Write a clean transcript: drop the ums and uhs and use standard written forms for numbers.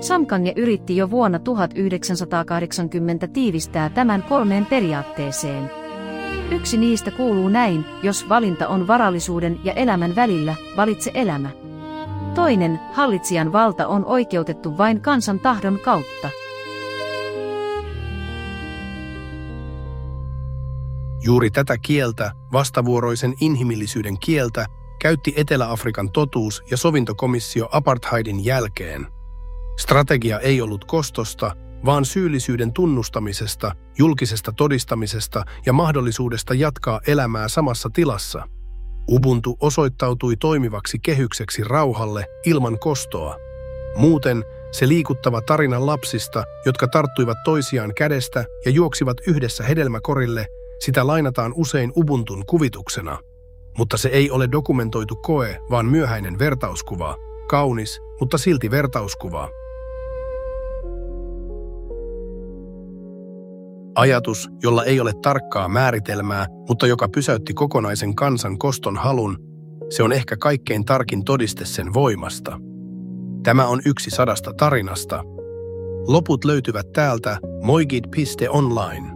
Samkange yritti jo vuonna 1980 tiivistää tämän 3 periaatteeseen. Yksi niistä kuuluu näin: jos valinta on varallisuuden ja elämän välillä, valitse elämä. Toinen: hallitsijan valta on oikeutettu vain kansan tahdon kautta. Juuri tätä kieltä, vastavuoroisen inhimillisyyden kieltä, käytti Etelä-Afrikan totuus- ja sovintokomissio apartheidin jälkeen. Strategia ei ollut kostosta, vaan syyllisyyden tunnustamisesta, julkisesta todistamisesta ja mahdollisuudesta jatkaa elämää samassa tilassa. Ubuntu osoittautui toimivaksi kehykseksi rauhalle ilman kostoa. Muuten se liikuttava tarina lapsista, jotka tarttuivat toisiaan kädestä ja juoksivat yhdessä hedelmäkorille, sitä lainataan usein Ubuntun kuvituksena. Mutta se ei ole dokumentoitu koe, vaan myöhäinen vertauskuva. Kaunis, mutta silti vertauskuva. Ajatus, jolla ei ole tarkkaa määritelmää, mutta joka pysäytti kokonaisen kansan koston halun, se on ehkä kaikkein tarkin todiste sen voimasta. Tämä on yksi 100 tarinasta. Loput löytyvät täältä moigid.online.